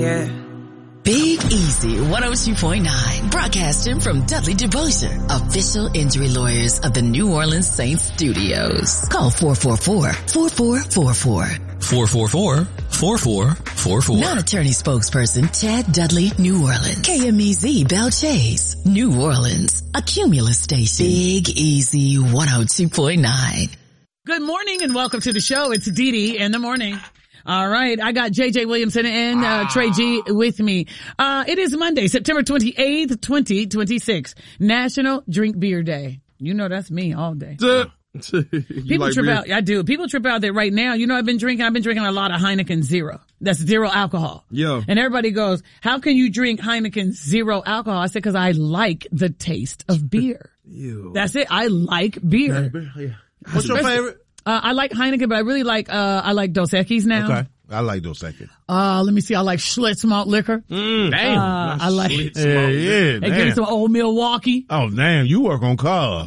Yeah. Big Easy 102.9, broadcasting from Dudley DeBosier, official injury lawyers of the New Orleans Saints studios. Call 444-4444. 444-4444. Non-attorney spokesperson Chad Dudley, New Orleans. KMEZ Bell Chase, New Orleans. A Cumulus station. Big Easy 102.9. Good morning and welcome to the show. It's Dee Dee in the morning. All right. I got JJ Williamson and Trey G with me. It is Monday, September 28th, 2026. National Drink Beer Day. You know that's me all day. People trip out. I do. People trip out that right now. You know, I've been drinking a lot of Heineken Zero. That's zero alcohol. Yeah. And everybody goes, how can you drink Heineken zero alcohol? I said, cause I like the taste of beer. Ew. That's it. I like beer. Yeah. What's your favorite? I like Heineken, but I really like, I like Dos Equis now. Okay. I like Dos Equis. Let me see. I like Schlitz malt liquor. Damn. I like, Yeah. and give me some old Milwaukee. Oh, damn. You work on cars.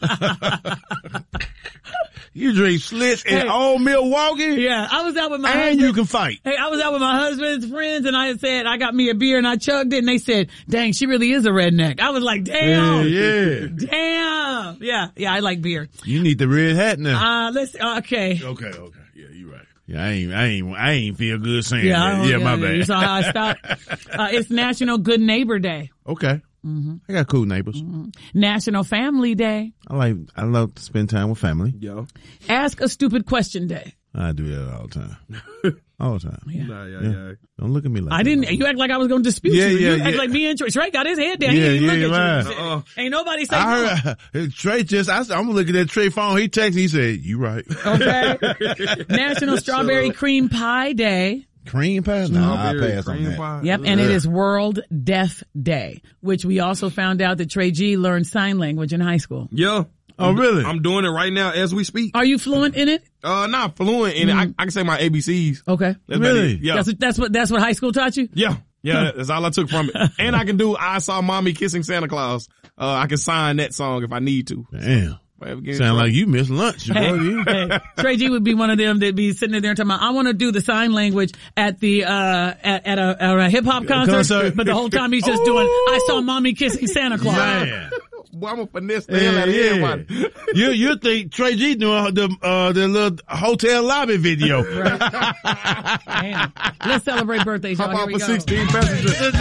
You drink Schlitz and old Milwaukee? Yeah. I was out with my And husband. you can fight. Hey, I was out with my husband's friends and I said, I got me a beer and I chugged it and they said, dang, she really is a redneck. I was like, damn. Yeah. Damn. Yeah. I like beer. You need the red hat now. Okay. Okay. Yeah, you're right. Yeah, I ain't feel good saying Yeah, that. My bad. You saw how I stopped. It's National Good Neighbor Day. Okay. Mm-hmm. I got cool neighbors. Mm-hmm. National Family Day. I love to spend time with family. Yo. Ask a Stupid Question Day. I do that all the time. All the time. Yeah. Don't look at me like I didn't, you act like I was going to dispute you. You act like me and Trey got his head down. He didn't even look at you. Ain't nobody say I heard, Trey I'm looking at Trey phone. He texted, he said, you right. Okay. National Strawberry Cream Pie Day. Cream pie? No, I pass on that. Pie. Yep, and it is World Deaf Day, which we also found out that Trey G learned sign language in high school. Yeah. Oh, really? I'm doing it right now as we speak. Are you fluent in it? Not fluent in it. I can say my ABCs. Okay. That's Really? Yeah. That's what high school taught you? Yeah. That's all I took from it. And I can do I Saw Mommy Kissing Santa Claus. I can sign that song if I need to. Damn. Sound like you missed lunch. Hey, Trey G would be one of them that'd be sitting there and talking about, I want to do the sign language at the, at a hip hop concert, but the whole time he's just doing, I Saw Mommy Kissing Santa Claus. Man. Boy, I'm gonna finesse the hell out of everybody. You think Trey G doing the little hotel lobby video. Right. Damn. Let's celebrate birthdays, y'all. Hop Here out we for go. 16 passengers.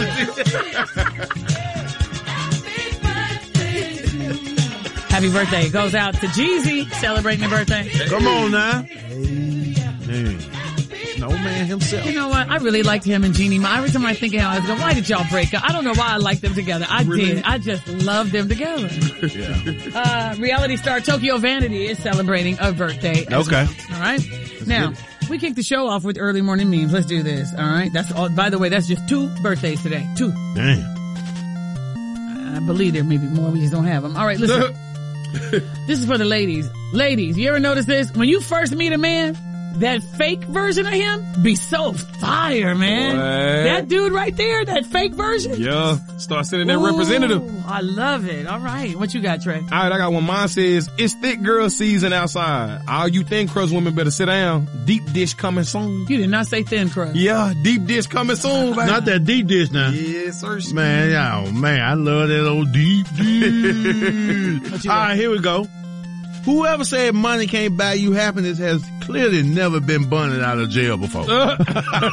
Happy birthday goes out to Jeezy celebrating your birthday. Come on now. Hey. Snowman himself. You know what? I really liked him and Jeannie. Every time I think of him, I was going, why did y'all break up? I don't know why I liked them together. I did. I just loved them together. Yeah. Reality star Tokyo Vanity is celebrating a birthday. Okay. All right. Now, we kick the show off with early morning memes. Let's do this. All right. That's all. By the way, that's just 2 birthdays today. 2. Damn. I believe there may be more. We just don't have them. All right. Listen. This is for the ladies. Ladies, you ever notice this? When you first meet a man, that fake version of him be so fire, man. What? That dude right there, that fake version. Yeah. Start sending that representative. I love it. All right. What you got, Trey? All right, I got one. Mine says, it's thick girl season outside. All you thin crust women better sit down. Deep dish coming soon. You did not say thin crust. Yeah, deep dish coming soon, baby. Not that deep dish now. Yes, sir. Man, I love that old deep dish. All right, here we go. Whoever said money can't buy you happiness has clearly never been bonded out of jail before. Now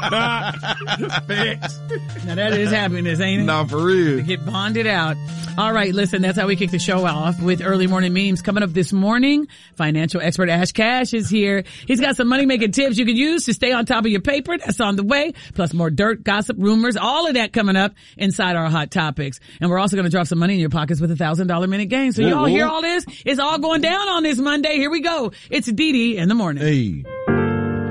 that is happiness, ain't it? Nah, for real. To get bonded out. All right, listen, that's how we kick the show off with early morning memes. Coming up this morning, financial expert Ash Cash is here. He's got some money-making tips you can use to stay on top of your paper. That's on the way. Plus more dirt, gossip, rumors, all of that coming up inside our hot topics. And we're also going to drop some money in your pockets with $1,000 minute game. So y'all hear all this? It's all going down on this Monday. Here we go. It's Dee Dee in the morning. Hey.